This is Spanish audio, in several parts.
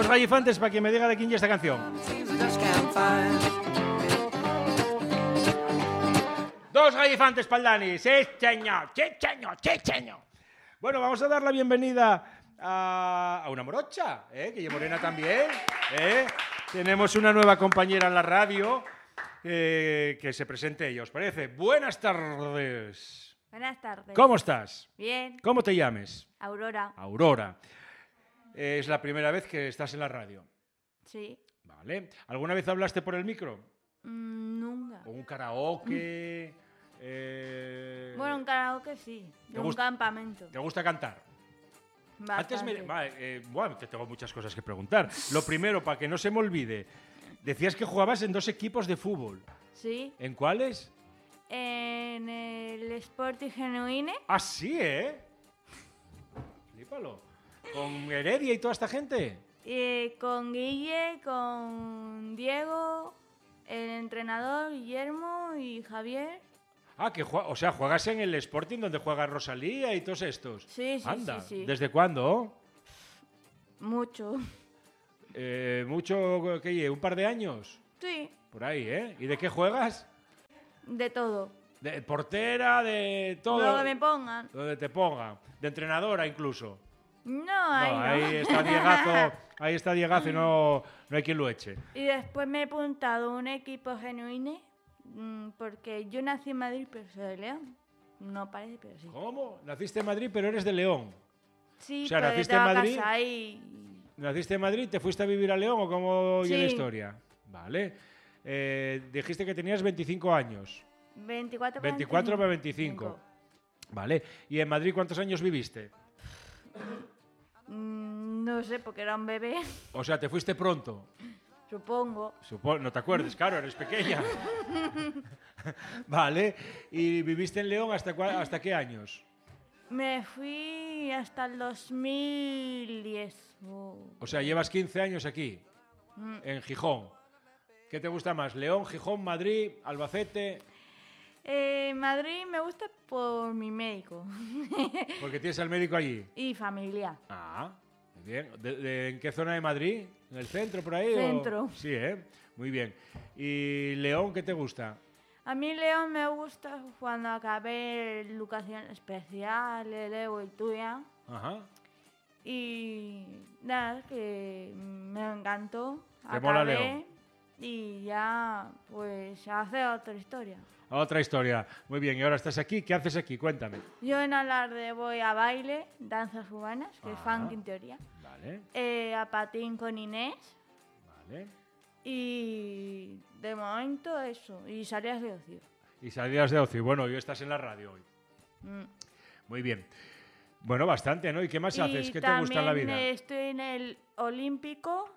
Dos gallifantes para que me diga de quién es esta canción. Dos gallifantes para el Dani. Sí, señor. Sí, señor. Sí, señor. Bueno, vamos a dar la bienvenida a una morocha, que es morena también. Tenemos una nueva compañera en la radio que se presente ella, ¿os parece? Buenas tardes. Buenas tardes. ¿Cómo estás? Bien. ¿Cómo te llames? Aurora. Aurora. Es la primera vez que estás en la radio. Sí. Vale. ¿Alguna vez hablaste por el micro? Nunca. ¿O un karaoke? Bueno, un karaoke sí. De un campamento. ¿Te gusta cantar? Bastante. Bueno, te tengo muchas cosas que preguntar. Lo primero, para que no se me olvide, decías que jugabas en 2 equipos de fútbol. Sí. ¿En cuáles? En el Sporting Genuine. Ah, sí, ¿eh? Flípalo. ¿Con Heredia y toda esta gente? Con Guille, con Diego, el entrenador Guillermo y Javier. Ah, o sea, juegas en el Sporting donde juega Rosalía y todos estos. Sí, sí, Anda, sí. ¿desde cuándo? Mucho. ¿Mucho qué? ¿Un par de años? Sí. Por ahí, ¿eh? ¿Y de qué juegas? De todo. ¿De portera, de todo? Lo que me pongan. Donde te pongan. ¿De entrenadora incluso? No, ahí no. Ahí está Diegazo y no hay quien lo eche. Y después me he apuntado a un equipo Genuine porque yo nací en Madrid, pero soy de León. No parece, pero sí. ¿Cómo? Naciste en Madrid, pero eres de León. Sí, o sea, pero naciste en Madrid. Casa ahí. ¿Naciste en Madrid? ¿Te fuiste a vivir a León o cómo Sí. es la historia? Vale. Dijiste que tenías 25 años. 24 para 25. Vale. ¿Y en Madrid cuántos años viviste? No sé, porque era un bebé. O sea, te fuiste pronto. Supongo. No te acuerdes, claro, eres pequeña. Vale. ¿Y viviste en León hasta qué años? Me fui hasta el 2010. O sea, llevas 15 años aquí, en Gijón. ¿Qué te gusta más? ¿León, Gijón, Madrid, Albacete? Madrid me gusta por mi médico. Porque tienes al médico allí. Y familia. Ah, muy bien. ¿En qué zona de Madrid? ¿En el centro, por ahí? Centro. Sí, muy bien. ¿Y León, qué te gusta? A mí León me gusta cuando acabé educación especial, el Evo y tuya. Ajá. Y nada, que me encantó. ¿Te mola León? Y ya, pues, hace otra historia. Otra historia. Muy bien, y ahora estás aquí. ¿Qué haces aquí? Cuéntame. Yo en Alarde voy a baile, danzas urbanas, que es funk en teoría. Vale. A patín con Inés. Vale. Y de momento eso. Y salidas de ocio. Y salidas de ocio. Bueno, y estás en la radio hoy. Muy bien. Bueno, bastante, ¿no? ¿Y qué más haces? ¿Qué te gusta en la vida? También estoy en el Olímpico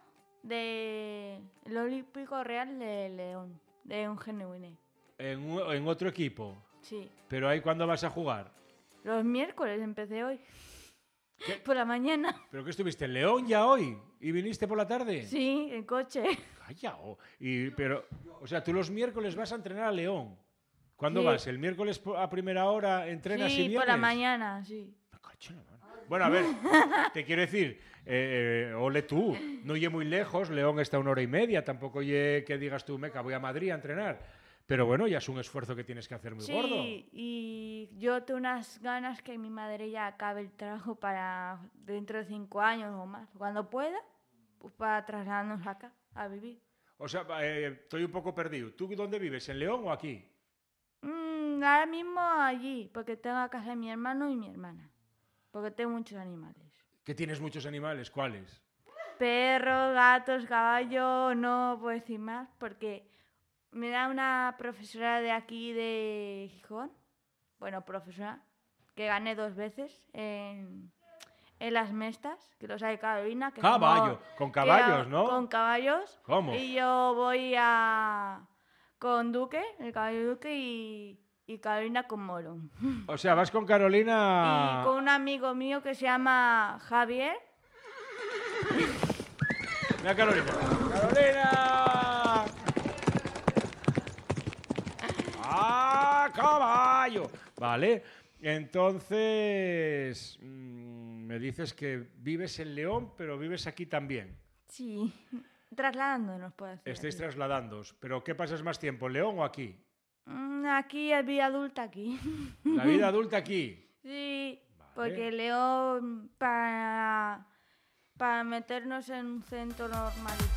Real de León, de un Genuine. ¿En otro equipo? Sí. ¿Pero ahí cuándo vas a jugar? Los miércoles empecé hoy. ¿Qué? Por la mañana. ¿Pero qué estuviste en León ya hoy? ¿Y viniste por la tarde? Sí, en coche. Calla. O sea, tú los miércoles vas a entrenar a León. ¿Cuándo Sí. vas? ¿El miércoles a primera hora entrenas y Sí, vienes? por la mañana, sí. Bueno, a ver, te quiero decir, ole tú, no llegué muy lejos, León está 1 hora y media, tampoco llegué que digas tú, meca, voy a Madrid a entrenar. Pero bueno, ya es un esfuerzo que tienes que hacer muy gordo. Sí, y yo tengo unas ganas que mi madre ya acabe el trabajo para dentro de 5 años o más. Cuando pueda, pues para trasladarnos acá a vivir. O sea, estoy un poco perdido. ¿Tú dónde vives, en León o aquí? Ahora mismo allí, porque tengo a casa de mi hermano y mi hermana. Porque tengo muchos animales. ¿Que tienes muchos animales? ¿Cuáles? Perros, gatos, caballos, no puedo decir más, porque me da una profesora de aquí de Gijón, bueno, profesora, que gané 2 veces en las mestas, que los hay Carolina. Que con caballos, ¿no? Con caballos. ¿Cómo? Y yo voy con Duque, el caballo Duque, y Carolina con Moro. O sea, vas con Carolina... Y con un amigo mío que se llama Javier. Mira, Carolina. ¡Carolina! ¡Ah, caballo! Vale, entonces me dices que vives en León, pero vives aquí también. Sí, trasladándonos, puedo decir. Estáis trasladándoos. ¿Pero qué pasas más tiempo, en León o aquí? Aquí es vida adulta aquí. La vida adulta aquí. Sí, Vale. porque León para meternos en un centro normalizado